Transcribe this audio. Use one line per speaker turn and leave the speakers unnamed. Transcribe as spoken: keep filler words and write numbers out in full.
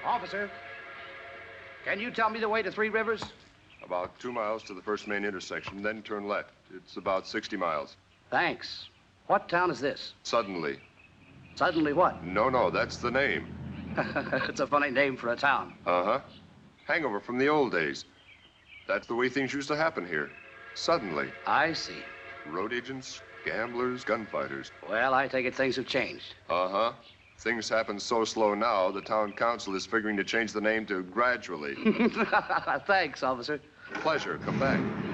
Officer, can you tell me the way to Three Rivers?
About two miles to the first main intersection, then turn left. It's about sixty miles.
Thanks. What town is this?
Suddenly.
Suddenly what?
No, no, that's the name.
It's a funny name for a town.
Uh-huh. Hangover from the old days. That's the way things used to happen here. Suddenly.
I see.
Road agents, gamblers, gunfighters.
Well, I take it things have changed.
Uh-huh. Things happen so slow now, the town council is figuring to change the name to Gradually.
Thanks, officer.
Pleasure. Come back.